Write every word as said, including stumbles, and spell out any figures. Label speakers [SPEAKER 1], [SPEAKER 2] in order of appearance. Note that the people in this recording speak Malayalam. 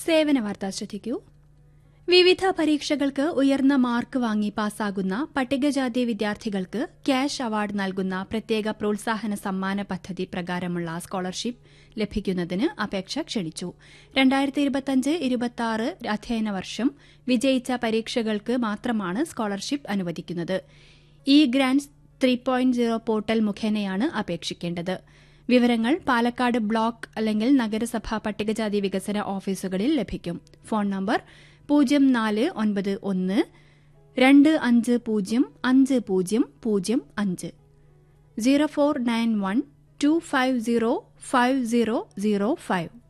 [SPEAKER 1] സേവന വാർത്ത ശ്രദ്ധിക്കൂ. വിവിധ പരീക്ഷകൾക്ക് ഉയർന്ന മാർക്ക് വാങ്ങി പാസ്സാകുന്ന പട്ടികജാതി വിദ്യാർത്ഥികൾക്ക് ക്യാഷ് അവാർഡ് നൽകുന്ന പ്രത്യേക പ്രോത്സാഹന സമ്മാന പദ്ധതി പ്രകാരമുള്ള സ്കോളർഷിപ്പ് ലഭിക്കുന്നതിന് അപേക്ഷ ക്ഷണിച്ചു. രണ്ടായിരത്തി ഇരുപത്തിയഞ്ച് ഇരുപത്തിയാറ് അധ്യയന വർഷം വിജയിച്ച പരീക്ഷകൾക്ക് മാത്രമാണ് സ്കോളർഷിപ്പ് അനുവദിക്കുന്നത്. E grants three point zero portal മുഖേനയാണ് അപേക്ഷിക്കേണ്ടത്. വിവരങ്ങൾ പാലക്കാട് ബ്ലോക്ക് അല്ലെങ്കിൽ നഗരസഭാ പട്ടികജാതി വികസന ഓഫീസുകളിൽ ലഭിക്കും. ഫോൺ നമ്പർ പൂജ്യം നാല് ഒൻപത് ഒന്ന് രണ്ട് അഞ്ച് പൂജ്യം അഞ്ച് പൂജ്യം പൂജ്യം അഞ്ച് zero four nine one two five zero five zero zero five.